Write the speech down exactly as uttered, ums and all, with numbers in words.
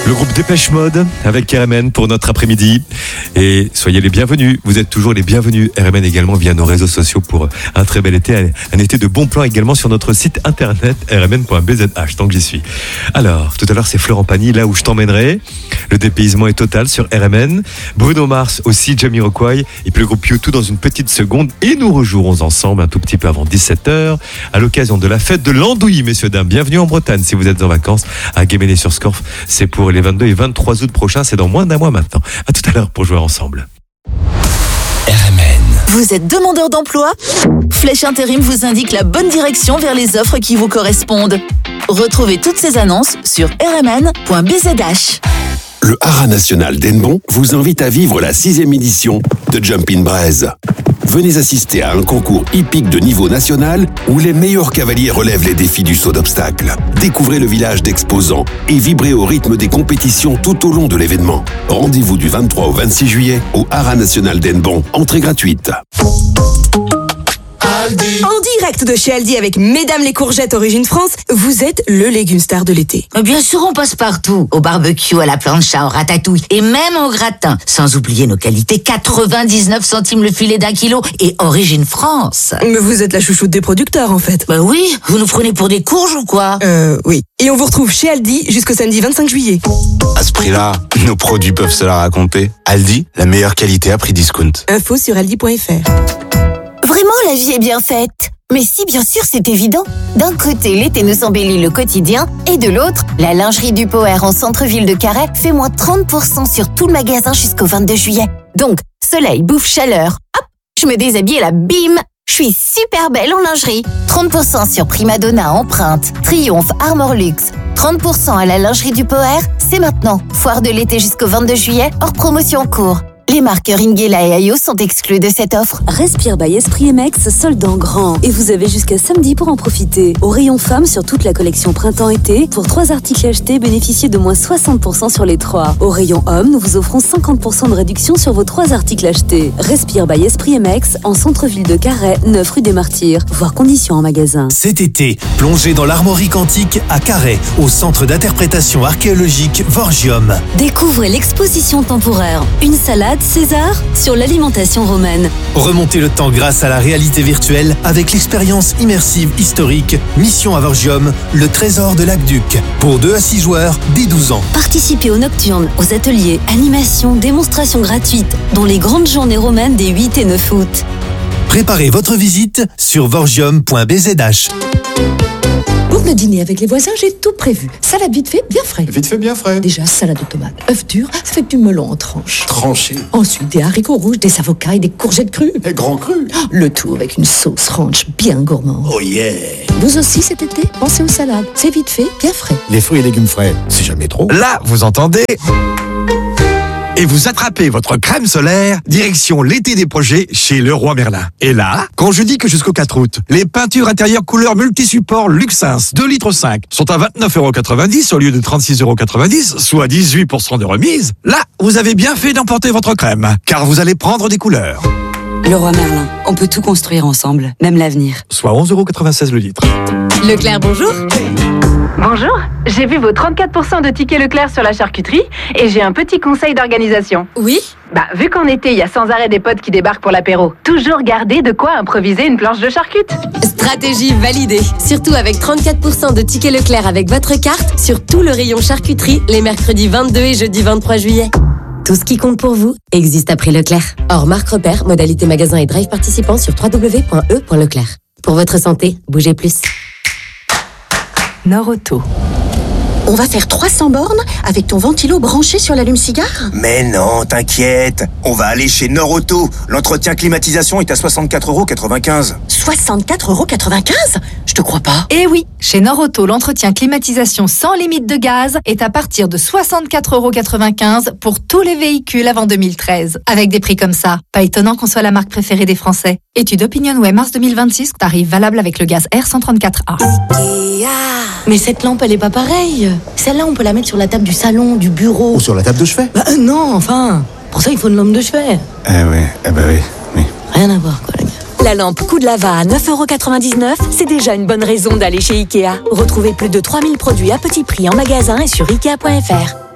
Le groupe Dépêche Mode avec R M N pour notre après-midi. Et soyez les bienvenus. Vous êtes toujours les bienvenus. R M N également via nos réseaux sociaux pour un très bel été. Un été de bons plans également sur notre site internet r m n point b z h. Tant que j'y suis. Alors, tout à l'heure, c'est Florent Pagny, là où je t'emmènerai. Le dépaysement est total sur R M N. Bruno Mars aussi, Jamiroquai. Et puis le groupe U deux dans une petite seconde. Et nous rejouerons ensemble un tout petit peu avant dix-sept heures à l'occasion de la fête de l'Andouille, messieurs, dames. Bienvenue en Bretagne si vous êtes en vacances à Guéméné-sur-Scorff. C'est pour les vingt-deux et vingt-trois août prochains. C'est dans moins d'un mois maintenant. À tout à l'heure pour jouer ensemble. R M N. Vous êtes demandeur d'emploi ? Flèche Intérim vous indique la bonne direction vers les offres qui vous correspondent. Retrouvez toutes ces annonces sur r m n point b z h. Le Haras National d'Hennebont vous invite à vivre la sixième édition de Jumping Braise. Venez assister à un concours hippique de niveau national où les meilleurs cavaliers relèvent les défis du saut d'obstacle. Découvrez le village d'exposants et vibrez au rythme des compétitions tout au long de l'événement. Rendez-vous du vingt-trois au vingt-six juillet au Haras National d'Hennebont. Entrée gratuite. Aldi. En direct de chez Aldi avec Mesdames les courgettes Origine France, vous êtes le légume star de l'été. Bien sûr, on passe partout. Au barbecue, à la plancha, au ratatouille et même au gratin. Sans oublier nos qualités, quatre-vingt-dix-neuf centimes le filet d'un kilo et Origine France. Mais vous êtes la chouchoute des producteurs en fait. Bah oui, vous nous prenez pour des courges ou quoi? Euh, oui. Et on vous retrouve chez Aldi jusqu'au samedi vingt-cinq juillet. À ce prix-là, nos produits peuvent se la raconter. Aldi, la meilleure qualité à prix discount. Info sur aldi point f r. Vraiment, la vie est bien faite. Mais si, bien sûr, c'est évident. D'un côté, l'été nous embellit le quotidien, et de l'autre, la lingerie du Power en centre-ville de Carhaix fait moins trente pour cent sur tout le magasin jusqu'au vingt-deux juillet. Donc, soleil, bouffe, chaleur. Hop, je me déshabille et là, bim, je suis super belle en lingerie. trente pour cent sur Primadonna, Empreinte, Triomphe, Armor Luxe. trente pour cent à la lingerie du Power, c'est maintenant. Foire de l'été jusqu'au vingt-deux juillet, hors promotion en cours. Les marques Ringela et Ayo sont exclues de cette offre. Respire by Esprit M X, solde en grand. Et vous avez jusqu'à samedi pour en profiter. Au rayon femmes sur toute la collection printemps-été, pour trois articles achetés, bénéficiez de moins soixante pour cent sur les trois. Au rayon hommes, nous vous offrons cinquante pour cent de réduction sur vos trois articles achetés. Respire by Esprit M X, en centre-ville de Carhaix, neuf rue des Martyrs. Voir conditions en magasin. Cet été, plongez dans l'armorique antique à Carhaix, au centre d'interprétation archéologique Vorgium. Découvrez l'exposition temporaire. Une salade César sur l'alimentation romaine. Remontez le temps grâce à la réalité virtuelle avec l'expérience immersive historique Mission à Vorgium, le trésor de l'aqueduc. Pour deux à six joueurs dès douze ans. Participez aux nocturnes, aux ateliers, animations, démonstrations gratuites, dont les grandes journées romaines des huit et neuf août. Préparez votre visite sur vorgium point b z h. Pour le dîner avec les voisins, j'ai tout prévu. Salade vite fait, bien frais. Vite fait, bien frais. Déjà, salade de tomates, œufs durs, ça fait du melon en tranches. Tranché. Ensuite, des haricots rouges, des avocats et des courgettes crues. Et grand cru. Le tout avec une sauce ranch bien gourmande. Oh yeah. Vous aussi cet été, pensez aux salades. C'est vite fait, bien frais. Les fruits et légumes frais, c'est jamais trop. Là, vous entendez ? Et vous attrapez votre crème solaire, direction l'été des projets chez Leroy Merlin. Et là, quand je dis que jusqu'au quatre août, les peintures intérieures couleur multi-support Luxins deux litres cinq sont à vingt-neuf euros quatre-vingt-dix au lieu de trente-six euros quatre-vingt-dix, soit dix-huit pour cent de remise, là, vous avez bien fait d'emporter votre crème, car vous allez prendre des couleurs. Leroy Merlin, on peut tout construire ensemble, même l'avenir. Soit onze euros quatre-vingt-seize le litre. Leclerc, bonjour. Bonjour, j'ai vu vos trente-quatre pour cent de tickets Leclerc sur la charcuterie et j'ai un petit conseil d'organisation. Oui ? Bah, vu qu'en été, il y a sans arrêt des potes qui débarquent pour l'apéro, toujours garder de quoi improviser une planche de charcute. Stratégie validée. Surtout avec trente-quatre pour cent de tickets Leclerc avec votre carte sur tout le rayon charcuterie les mercredis vingt-deux et jeudi vingt-trois juillet. Tout ce qui compte pour vous existe à prix Leclerc. Hors marque repère, modalité magasin et drive participant sur w w w point e point leclerc. Pour votre santé, bougez plus. Norauto. On va faire trois cents bornes avec ton ventilo branché sur l'allume-cigare ? Mais non, t'inquiète. On va aller chez Norauto. L'entretien climatisation est à soixante-quatre euros quatre-vingt-quinze. soixante-quatre euros quatre-vingt-quinze ? Je te crois pas. Eh oui, chez Norauto, l'entretien climatisation sans limite de gaz est à partir de soixante-quatre euros quatre-vingt-quinze pour tous les véhicules avant deux mille treize. Avec des prix comme ça, pas étonnant qu'on soit la marque préférée des Français. Étude OpinionWay mars deux mille vingt-six, tarif valable avec le gaz R cent trente-quatre A. Mais cette lampe, elle est pas pareille. Celle-là, on peut la mettre sur la table du salon, du bureau. Ou sur la table de chevet. Bah euh, non, enfin. Pour ça, il faut une lampe de chevet. Eh oui, eh ben oui, oui. Rien à voir, quoi, la gars. La lampe Coup de Lava à neuf euros quatre-vingt-dix-neuf, c'est déjà une bonne raison d'aller chez Ikea. Retrouvez plus de trois mille produits à petit prix en magasin et sur ikea point f r.